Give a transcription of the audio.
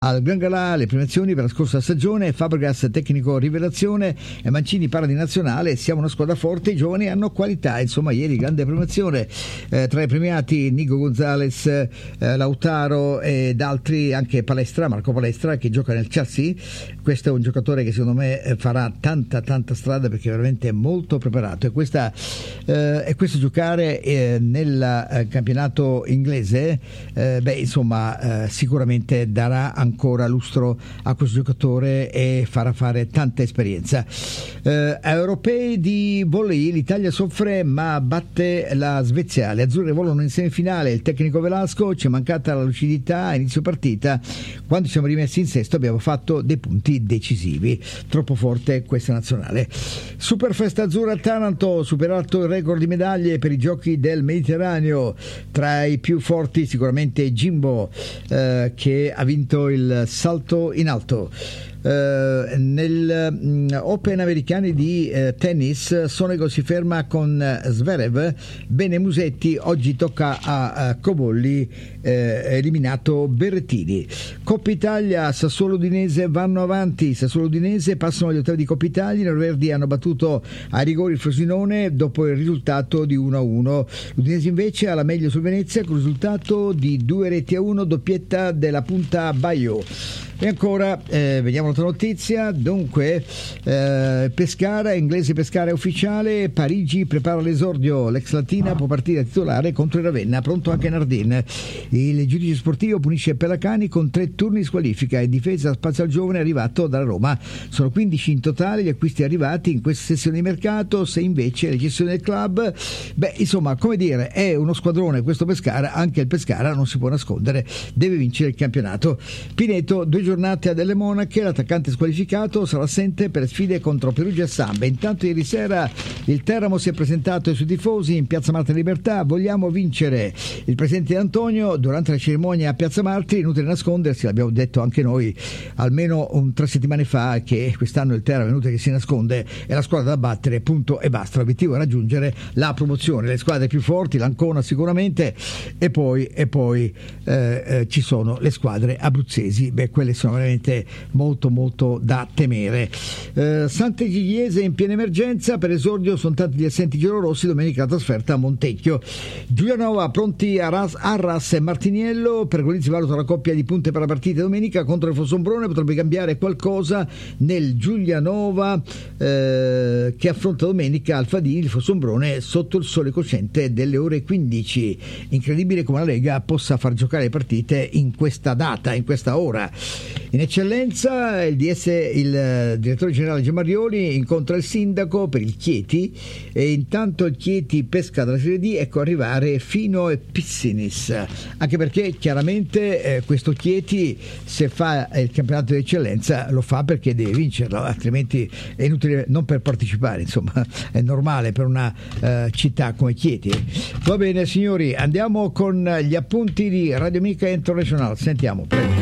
Al Gran Galà le premiazioni per la scorsa stagione, Fabregas tecnico rivelazione e Mancini para di nazionale. Siamo una squadra forte, i giovani hanno qualità. Insomma, ieri grande premiazione, tra i premiati Nico Gonzalez, Lautaro ed altri, anche Palestra, Marco Palestra, che gioca nel Chelsea. Questo è un giocatore che secondo me farà tanta strada, perché è veramente molto preparato, e questo giocare nel campionato inglese sicuramente darà ancora lustro a questo giocatore e farà fare tanta esperienza. Europei di volley, l'Italia soffre ma batte la Svezia, le azzurre volano in semifinale. Il tecnico Velasco: ci è mancata la lucidità a inizio partita, quando ci siamo rimessi in sesto abbiamo fatto dei punti decisivi, troppo forte questa nazionale. Superfesta azzurra a Taranto, superato il record di medaglie per i giochi del Mediterraneo, tra i più forti sicuramente Jimbo, che ha vinto il salto in alto. Nel Open americani di tennis, Sonego si ferma con Zverev. Bene Musetti, oggi tocca a Cobolli, eliminato Berrettini. Coppa Italia, Sassuolo Udinese vanno avanti. Sassuolo Udinese passano agli ottavi di Coppa Italia. I neroverdi hanno battuto a rigori il Frosinone dopo il risultato di 1-1. L'Udinese invece ha la meglio sul Venezia con il risultato di 2-1, doppietta della punta Baio. E ancora vediamo un'altra notizia. Dunque, Pescara, inglese Pescara è ufficiale, Parigi prepara l'esordio, l'ex Latina può partire titolare contro il Ravenna, pronto anche Nardin. Il giudice sportivo punisce Pelacani con 3 turni di squalifica e difesa spazio al giovane arrivato dalla Roma. Sono 15 in totale gli acquisti arrivati in questa sessione di mercato. Se invece le gestioni del club, insomma, come dire, è uno squadrone questo Pescara. Anche il Pescara non si può nascondere, deve vincere il campionato. Pineto, 2 giornate a delle Monache, l'attaccante squalificato sarà assente per sfide contro Perugia e Sambe. Intanto ieri sera il Teramo si è presentato ai suoi tifosi in Piazza Martiri Libertà: vogliamo vincere. Il presidente Antonio durante la cerimonia a Piazza Martiri, inutile nascondersi, l'abbiamo detto anche noi almeno 3 settimane fa, che quest'anno il Teramo è venuto che si nasconde, è la squadra da battere, punto e basta. L'obiettivo è raggiungere la promozione, le squadre più forti, l'Ancona sicuramente, e poi ci sono le squadre abruzzesi, quelle sono veramente molto da temere. Sant'Egidiese in piena emergenza, per esordio sono tanti gli assenti giallorossi, domenica la trasferta a Montecchio. Giulianova pronti a Arras e Martiniello, per Golizzi valuta la coppia di punte per la partita domenica contro il Fossombrone. Potrebbe cambiare qualcosa nel Giulianova che affronta domenica Alfadini, il Fossombrone, sotto il sole cosciente delle ore 15. Incredibile come la Lega possa far giocare le partite in questa data, in questa ora. In eccellenza il direttore generale Giamarioli incontra il sindaco per il Chieti, e intanto il Chieti pesca dalla Serie D, ecco arrivare Fino e Pissinis, anche perché chiaramente questo Chieti, se fa il campionato di eccellenza, lo fa perché deve vincerlo, altrimenti è inutile, non per partecipare, insomma è normale per una città come Chieti. Va bene signori, andiamo con gli appunti di Radio Amica International, sentiamo, prego.